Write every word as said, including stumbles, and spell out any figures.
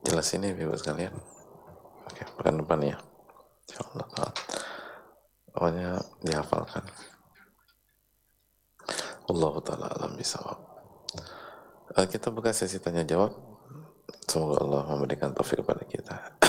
Jelas ini Ibu sekalian. Oke, pekan depan ya. Insyaallah taala. Pokoknya dihafalkan. Allah taala alam bisawab. Uh, kita buka sesi tanya jawab. Semoga Allah memberikan taufik kepada kita.